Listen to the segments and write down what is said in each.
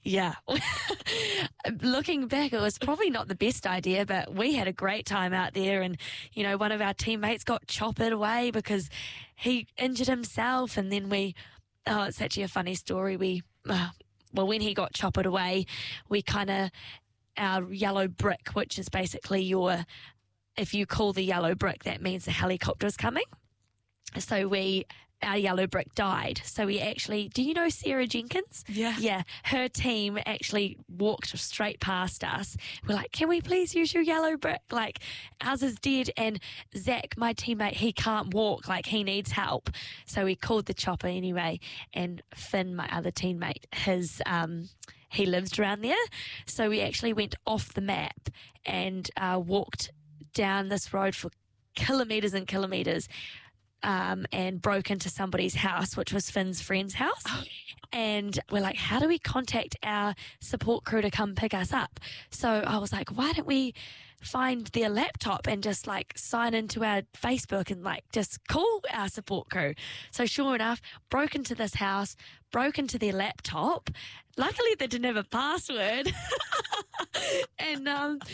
Yeah. Looking back, it was probably not the best idea, but we had a great time out there. And, you know, one of our teammates got choppered away because he injured himself. And then it's actually a funny story. When he got choppered away, our yellow brick, which is basically if you call the yellow brick, that means the helicopter's coming. So our yellow brick died. So we actually, do you know Sarah Jenkins? Yeah. Yeah. Her team actually walked straight past us. We're like, can we please use your yellow brick? Like, ours is dead. And Zach, my teammate, he can't walk. Like, he needs help. So we called the chopper anyway. And Finn, my other teammate, he lives around there. So we actually went off the map and walked down this road for kilometres and kilometres. And broke into somebody's house, which was Finn's friend's house. And we're like, how do we contact our support crew to come pick us up? So I was like, why don't we find their laptop and just like sign into our Facebook and like just call our support crew? So sure enough, broke into this house, broke into their laptop. Luckily they didn't have a password. And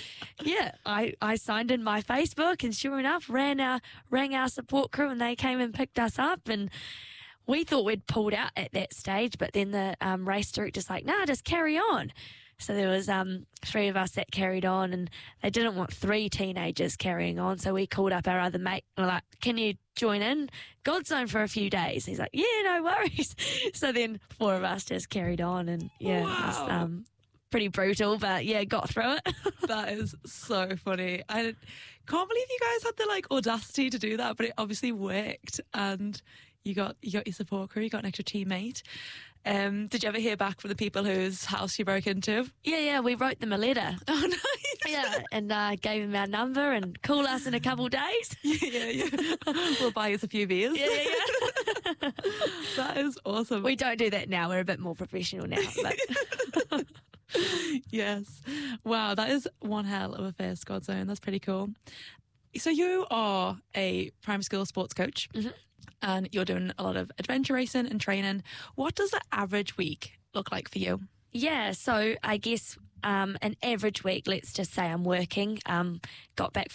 I signed in my Facebook, and sure enough rang our support crew, and they came and picked us up. And we thought we'd pulled out at that stage, but then the race director's like, nah, just carry on. So there was 3 of us that carried on, and they didn't want 3 teenagers carrying on. So we called up our other mate and we're like, can you join in Godzone for a few days? He's like, yeah, no worries. So then 4 of us just carried on, and yeah, wow. It was pretty brutal, but yeah, got through it. That is so funny. I can't believe you guys had the like audacity to do that, but it obviously worked, and you got your support crew, you got an extra teammate. Did you ever hear back from the people whose house you broke into? Yeah, we wrote them a letter. Oh, nice. Yeah, and gave them our number and call us in a couple of days. Yeah. We'll buy us a few beers. Yeah. That is awesome. We don't do that now. We're a bit more professional now. But Yes. Wow, that is one hell of a first, Godzone. That's pretty cool. So you are a primary school sports coach, and you're doing a lot of adventure racing and training. What does the average week look like for you? yeah, so I guess an average week, let's just say I'm working, got back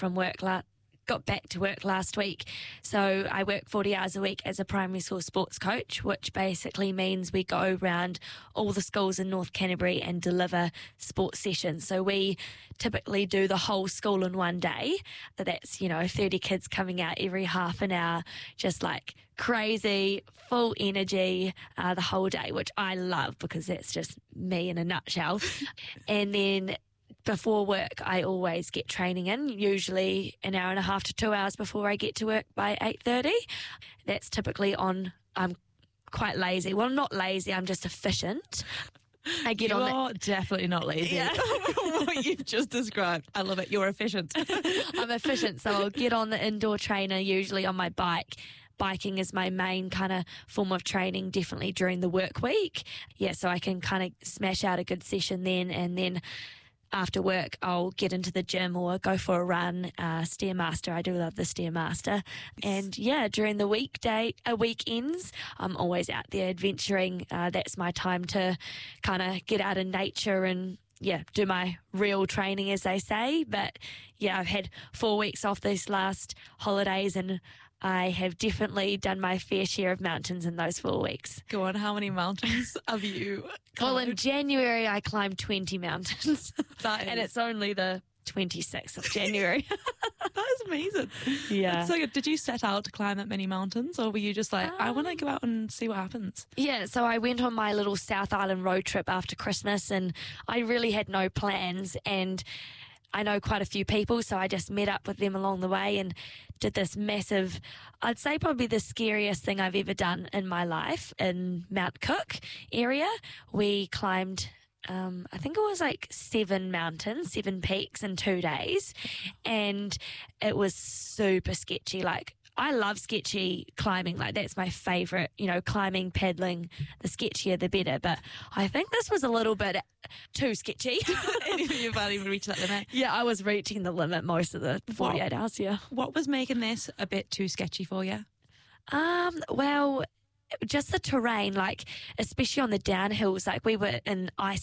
to work last week. So I work 40 hours a week as a primary school sports coach, which basically means we go around all the schools in North Canterbury and deliver sports sessions. So we typically do the whole school in one day. So that's, 30 kids coming out every half an hour, just like crazy, full energy the whole day, which I love because that's just me in a nutshell. And then before work, I always get training in, usually an hour and a half to 2 hours before I get to work by 8:30. That's typically I'm quite lazy. Well, not lazy, I'm just efficient. You're definitely not lazy. Yeah. What you've just described. I love it. You're efficient. I'm efficient, so I'll get on the indoor trainer, usually on my bike. Biking is my main kind of form of training, definitely during the work week. Yeah, so I can kind of smash out a good session then, and then after work, I'll get into the gym or go for a run, Stairmaster. I do love the Stairmaster. And yeah, during the weekends, I'm always out there adventuring. That's my time to kind of get out in nature and do my real training, as they say. But yeah, I've had 4 weeks off these last holidays, and I have definitely done my fair share of mountains in those 4 weeks. Go on, how many mountains have you climbed? Well, in January, I climbed 20 mountains. And it's only the 26th of January. That is amazing. Yeah. So did you set out to climb that many mountains, or were you just like, I want to go out and see what happens? Yeah, so I went on my little South Island road trip after Christmas, and I really had no plans, and I know quite a few people, so I just met up with them along the way and did this massive, I'd say probably the scariest thing I've ever done in my life in Mount Cook area. We climbed, I think it was like 7 peaks in 2 days, and it was super sketchy. Like, I love sketchy climbing. Like, that's my favourite, climbing, paddling, the sketchier the better. But I think this was a little bit too sketchy. You've not even reached that limit. Yeah, I was reaching the limit most of the 48 hours, yeah. What was making this a bit too sketchy for you? Well, just the terrain, like, especially on the downhills, like we were in ice